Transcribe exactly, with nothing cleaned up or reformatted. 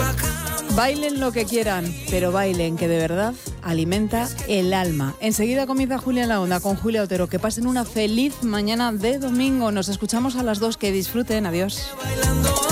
Bailen lo que quieran, pero bailen que de verdad alimenta el alma. Enseguida comienza Julia en la Onda con Julia Otero. Que pasen una feliz mañana de domingo. Nos escuchamos a las dos. Que disfruten. Adiós.